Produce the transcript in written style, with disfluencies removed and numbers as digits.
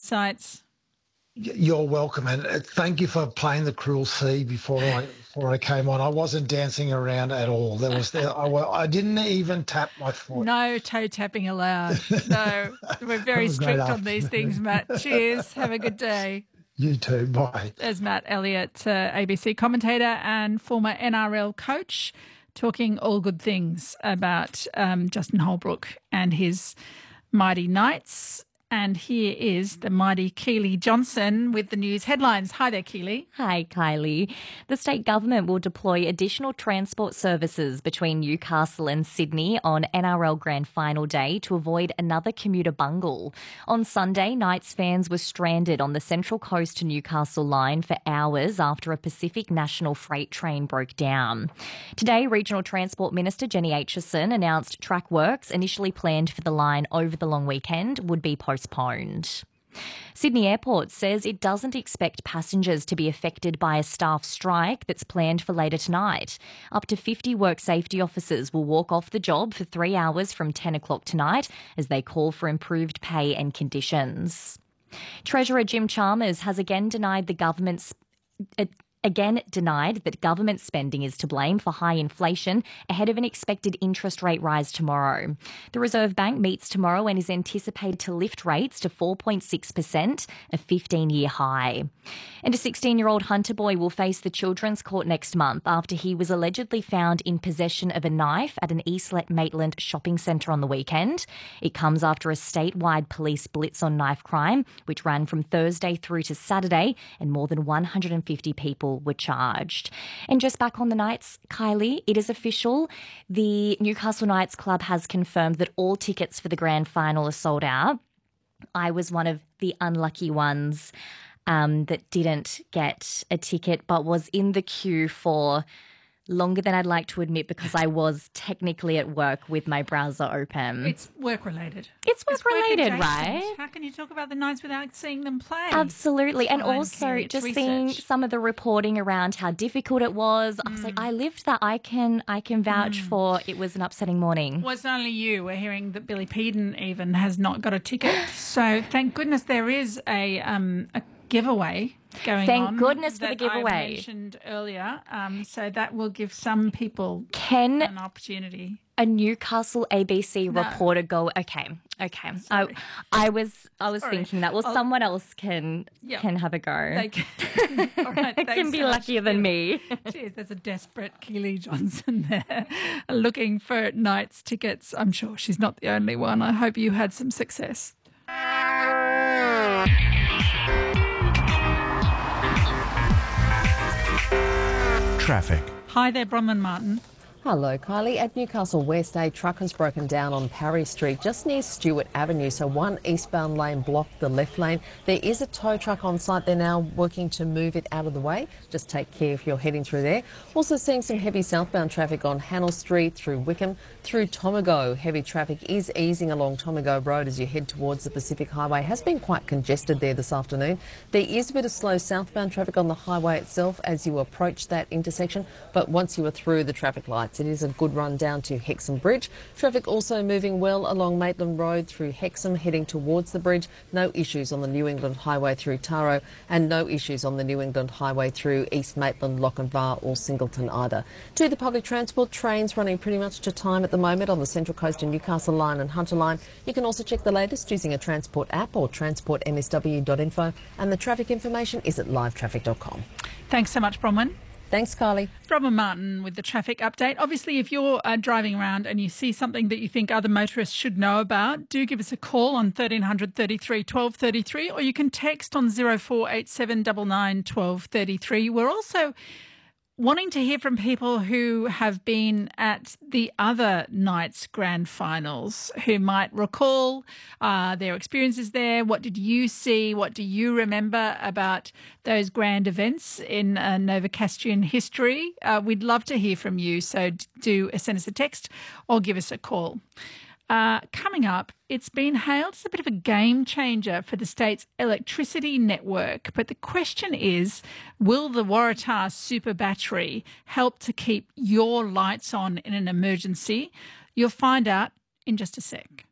insights. You're welcome, and thank you for playing the Cruel Sea before I came on. I wasn't dancing around at all. I didn't even tap my foot. No toe tapping allowed. No, we're very strict on these things, Matt. Cheers. Have a good day. You too. Bye. There's Matt Elliott, ABC commentator and former NRL coach, talking all good things about Justin Holbrook and his mighty Knights. And here is the mighty Keely Johnson with the news headlines. Hi there, Keely. Hi, Kylie. The state government will deploy additional transport services between Newcastle and Sydney on NRL Grand Final day to avoid another commuter bungle. On Sunday, Knights fans were stranded on the Central Coast to Newcastle line for hours after a Pacific National freight train broke down. Today, Regional Transport Minister Jenny Aitchison announced track works initially planned for the line over the long weekend would be postponed. Sydney Airport says it doesn't expect passengers to be affected by a staff strike that's planned for later tonight. Up to 50 work safety officers will walk off the job for 3 hours from 10 o'clock tonight as they call for improved pay and conditions. Treasurer Jim Chalmers has again denied that government spending is to blame for high inflation ahead of an expected interest rate rise tomorrow. The Reserve Bank meets tomorrow and is anticipated to lift rates to 4.6%, a 15-year high. And a 16-year-old Hunter boy will face the Children's Court next month after he was allegedly found in possession of a knife at an East Maitland shopping centre on the weekend. It comes after a statewide police blitz on knife crime, which ran from Thursday through to Saturday, and more than 150 people were charged. And just back on the Knights, Kylie, it is official. The Newcastle Knights Club has confirmed that all tickets for the grand final are sold out. I was one of the unlucky ones that didn't get a ticket but was in the queue for longer than I'd like to admit because I was technically at work with my browser open. It's work-related. It's work-related, right? How can you talk about the Knights without seeing them play? Absolutely. And also just seeing some of the reporting around how difficult it was. I was like, I lived that. I can vouch for it was an upsetting morning. Well, it's not only you. We're hearing that Billy Peden even has not got a ticket. So thank goodness there is a giveaway going on. Thank goodness for the giveaway. I mentioned earlier. So that will give some people an opportunity. A Newcastle ABC reporter go, okay. Sorry. I was thinking that. Well, someone else can have a go. They can. All right, they can be luckier than me. Cheers, there's a desperate Keely Johnson there looking for Knights tickets. I'm sure she's not the only one. I hope you had some success. Traffic. Hi there, Bronwyn Martin. Hello, Kylie. At Newcastle West, a truck has broken down on Parry Street just near Stewart Avenue, so one eastbound lane blocked the left lane. There is a tow truck on site. They're now working to move it out of the way. Just take care if you're heading through there. Also seeing some heavy southbound traffic on Hannell Street through Wickham, through Tomago. Heavy traffic is easing along Tomago Road as you head towards the Pacific Highway. It has been quite congested there this afternoon. There is a bit of slow southbound traffic on the highway itself as you approach that intersection, but once you are through the traffic lights, it is a good run down to Hexham Bridge. Traffic also moving well along Maitland Road through Hexham, heading towards the bridge. No issues on the New England Highway through Taro, and no issues on the New England Highway through East Maitland, Lochinvar or Singleton either. To the public transport, trains running pretty much to time at the moment on the Central Coast and Newcastle line and Hunter line. You can also check the latest using a Transport app or transportmsw.info, and the traffic information is at livetraffic.com. Thanks so much, Bronwyn. Thanks, Carly. Bronwyn Martin with the traffic update. Obviously, if you're driving around and you see something that you think other motorists should know about, do give us a call on 1300 33 1233, or you can text on 0487 99 1233. We're also wanting to hear from people who have been at the other night's grand finals, who might recall their experiences there. What did you see? What do you remember about those grand events in Novocastrian history? We'd love to hear from you, so do send us a text or give us a call. Coming up, it's been hailed as a bit of a game changer for the state's electricity network. But the question is, will the Waratah Super Battery help to keep your lights on in an emergency? You'll find out in just a sec.